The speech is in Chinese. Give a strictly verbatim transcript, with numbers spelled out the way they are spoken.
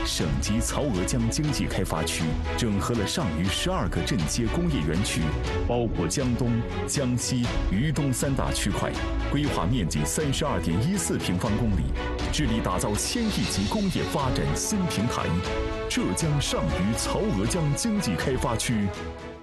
省级曹娥江经济开发区整合了上虞十二个镇街工业园区，包括江东、江西、渝东三大区块，规划面积三十二点一四平方公里，致力打造千亿级工业发展新平台。浙江上虞曹娥江经济开发区。